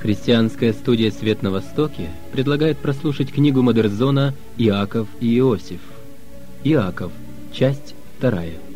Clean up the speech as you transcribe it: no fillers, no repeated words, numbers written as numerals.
Христианская студия «Свет на Востоке» предлагает прослушать книгу Модерзона «Иаков и Иосиф». Иаков. Часть 2.